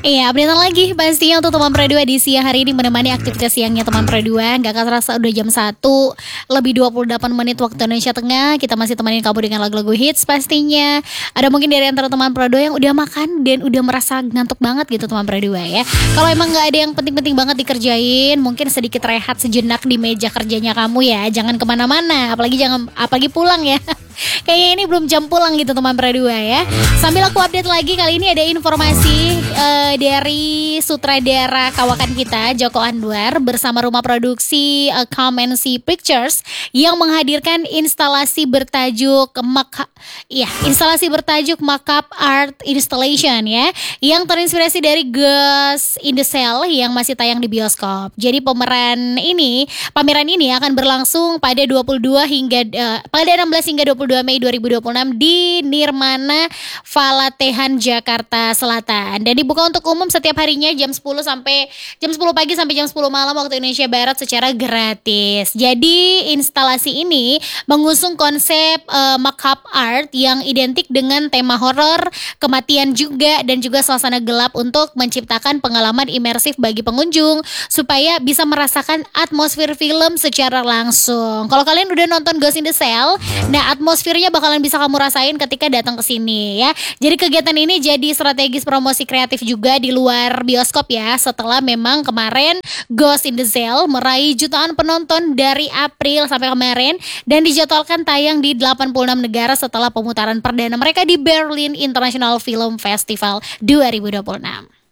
Iya, updatean lagi pastinya untuk teman Pro 2 di siang hari ini menemani aktivitas siangnya teman Pro 2. Gak akan terasa udah jam 1 lebih 28 menit waktu Indonesia Tengah. Kita masih temenin kamu dengan lagu-lagu hits pastinya. Ada mungkin dari antara teman Pro 2 yang udah makan dan udah merasa ngantuk banget gitu teman Pro 2 ya. Kalau emang gak ada yang penting-penting banget dikerjain, mungkin sedikit rehat sejenak di meja kerjanya kamu ya. Jangan kemana-mana, apalagi pulang ya. Kayaknya ini belum jam pulang gitu teman Pro 2 ya. Sambil aku update lagi, kali ini ada informasi dari sutradara kawakan kita Joko Anwar bersama rumah produksi Kamensi Pictures yang menghadirkan instalasi bertajuk Makeup Art Installation ya, yang terinspirasi dari Ghost in the Shell yang masih tayang di bioskop. Jadi pameran ini akan berlangsung pada 16 hingga 22 Mei 2026 di Nirmana Falatehan Jakarta Selatan, dan dibuka untuk umum setiap harinya jam 10 pagi sampai jam 10 malam waktu Indonesia Barat secara gratis. Jadi instalasi ini mengusung konsep makeup art yang identik dengan tema horor, kematian juga, dan juga suasana gelap untuk menciptakan pengalaman imersif bagi pengunjung supaya bisa merasakan atmosfer film secara langsung. Kalau kalian udah nonton Ghost in the Shell, nah atmosfernya bakalan bisa kamu rasain ketika datang ke sini ya. Jadi kegiatan ini jadi strategis promosi kreatif juga di luar bioskop ya, setelah memang kemarin Ghost in the Shell meraih jutaan penonton dari April sampai kemarin dan dijadwalkan tayang di 86 negara setelah pemutaran perdana mereka di Berlin International Film Festival 2026.